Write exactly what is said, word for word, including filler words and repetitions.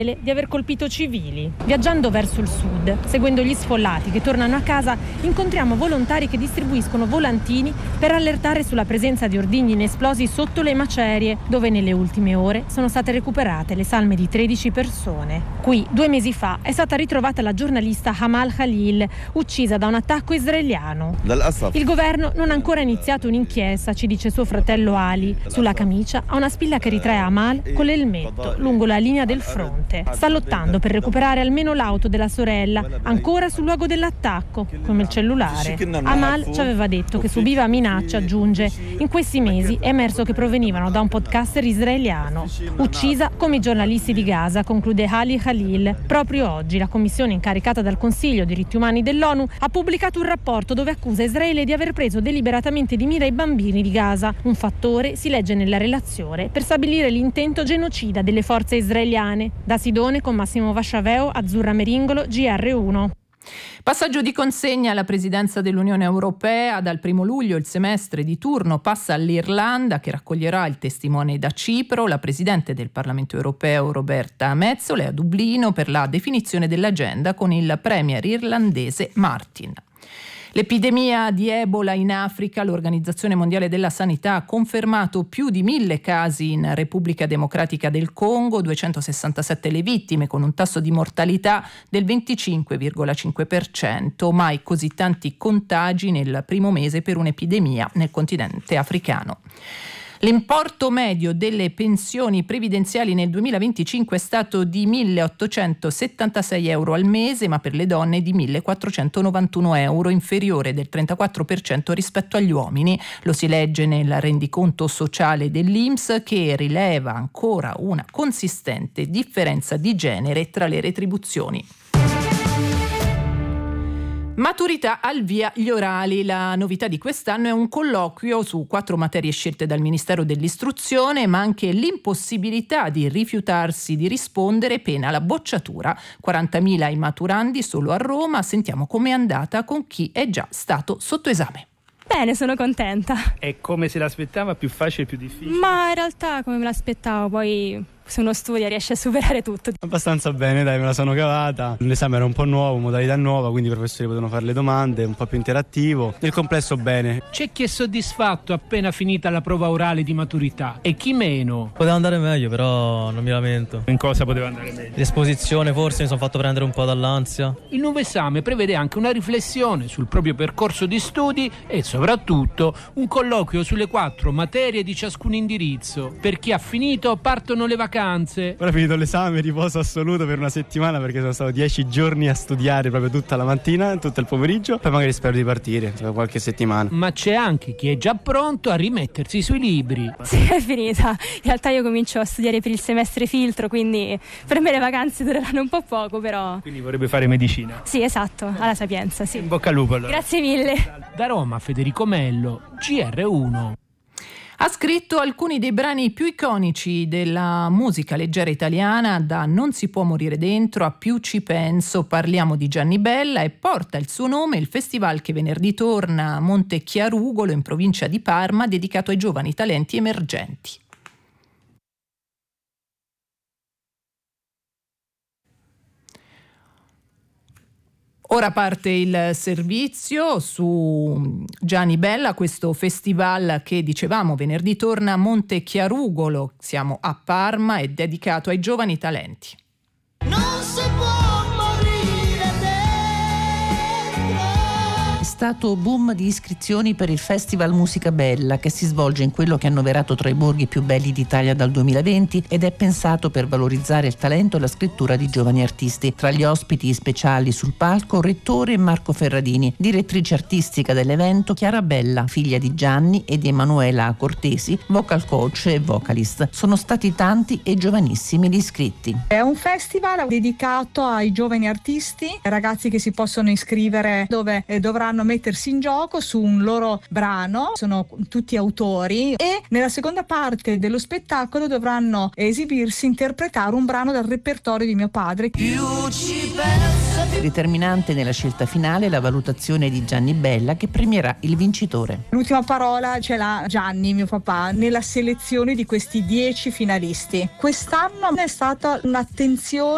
di aver colpito civili. Viaggiando verso il sud, seguendo gli sfollati che tornano a casa, incontriamo volontari che distribuiscono volantini per allertare sulla presenza di ordigni inesplosi sotto le macerie, dove nelle ultime ore sono state recuperate le salme di tredici persone. Qui, due mesi fa, è stata ritrovata la giornalista Amal Khalil, uccisa da un attacco israeliano. Il governo non ha ancora iniziato un'inchiesta, ci dice suo fratello Ali. Sulla camicia ha una spilla che ritrae Amal con l'elmetto lungo la linea del fronte. Sta lottando per recuperare almeno l'auto della sorella, ancora sul luogo dell'attacco, come il cellulare. Amal ci aveva detto che subiva minacce, aggiunge. In questi mesi è emerso che provenivano da un podcaster israeliano. Uccisa come i giornalisti di Gaza, conclude Ali Khalil. Proprio oggi la commissione incaricata dal Consiglio diritti umani dell'ONU ha pubblicato un rapporto dove accusa Israele di aver preso deliberatamente di mira i bambini di Gaza. Un fattore, si legge nella relazione, per stabilire l'intento genocida delle forze israeliane. Da Sidone con Massimo Vasciaveo, Azzurra Meringolo, G R uno. Passaggio di consegna alla presidenza dell'Unione Europea. Dal primo luglio il semestre di turno passa all'Irlanda, che raccoglierà il testimone da Cipro. La presidente del Parlamento Europeo Roberta Metsola è a Dublino per la definizione dell'agenda con il premier irlandese Martin. L'epidemia di Ebola in Africa, l'Organizzazione Mondiale della Sanità ha confermato più di mille casi in Repubblica Democratica del Congo, duecentosessantasette le vittime con un tasso di mortalità del venticinque virgola cinque per cento, mai così tanti contagi nel primo mese per un'epidemia nel continente africano. L'importo medio delle pensioni previdenziali nel duemilaventicinque è stato di milleottocentosettantasei euro al mese, ma per le donne di millequattrocentonovantuno euro, inferiore del trentaquattro per cento rispetto agli uomini. Lo si legge nel rendiconto sociale dell'I N P S, che rileva ancora una consistente differenza di genere tra le retribuzioni. Maturità al via gli orali. La novità di quest'anno è un colloquio su quattro materie scelte dal Ministero dell'Istruzione, ma anche l'impossibilità di rifiutarsi di rispondere pena la bocciatura. quarantamila i maturandi solo a Roma. Sentiamo com'è andata con chi è già stato sotto esame. Bene, sono contenta. È come se l'aspettava, più facile, più difficile? Ma in realtà come me l'aspettavo, poi se uno studia riesce a superare tutto. Abbastanza bene, dai, me la sono cavata. L'esame era un po' nuovo, modalità nuova, quindi i professori potevano fare le domande, un po' più interattivo. Nel complesso bene. C'è chi è soddisfatto appena finita la prova orale di maturità e chi meno. Poteva andare meglio, però non mi lamento. In cosa poteva andare meglio? L'esposizione forse mi sono fatto prendere un po' dall'ansia. Il nuovo esame prevede anche una riflessione sul proprio percorso di studi e soprattutto un colloquio sulle quattro materie di ciascun indirizzo. Per chi ha finito partono le vacanze. Ora finito l'esame, riposo assoluto per una settimana, perché sono stato dieci giorni a studiare proprio tutta la mattina, tutto il pomeriggio. Poi magari spero di partire tra qualche settimana. Ma c'è anche chi è già pronto a rimettersi sui libri. Sì, è finita. In realtà io comincio a studiare per il semestre filtro, quindi per me le vacanze dureranno un po' poco, però. Quindi vorrebbe fare medicina? Sì, esatto, alla Sapienza, sì. In bocca al lupo allora. Grazie mille. Da Roma, Federico Mello, G R uno. Ha scritto alcuni dei brani più iconici della musica leggera italiana, da Non si può morire dentro a Più ci penso. Parliamo di Gianni Bella, e porta il suo nome il festival che venerdì torna a Monte Chiarugolo in provincia di Parma, dedicato ai giovani talenti emergenti. Ora parte il servizio su Gianni Bella, questo festival che dicevamo venerdì torna a Monte Chiarugolo, siamo a Parma, è dedicato ai giovani talenti. Non si può morire dentro. È stato boom di iscrizioni per il Festival Musica Bella, che si svolge in quello che è annoverato tra i borghi più belli d'Italia dal duemilaventi ed è pensato per valorizzare il talento e la scrittura di giovani artisti. Tra gli ospiti speciali sul palco, Rettore e Marco Ferradini, direttrice artistica dell'evento Chiara Bella, figlia di Gianni e di Emanuela Cortesi, vocal coach e vocalist. Sono stati tanti e giovanissimi gli iscritti. È un festival dedicato ai giovani artisti, ragazzi che si possono iscrivere, dove dovranno mettersi in gioco su un loro brano, sono tutti autori, e nella seconda parte dello spettacolo dovranno esibirsi, interpretare un brano dal repertorio di mio padre. Determinante nella scelta finale la valutazione di Gianni Bella, che premierà il vincitore. L'ultima parola ce l'ha Gianni, mio papà, nella selezione di questi dieci finalisti. Quest'anno è stata un'attenzione